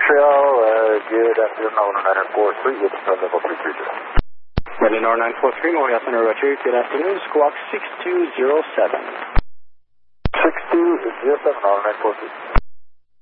Montreal, good afternoon, 943, with level 330. Ready, 943, Montreal Center, Roger, good afternoon, squawk 6207. 6207, 943.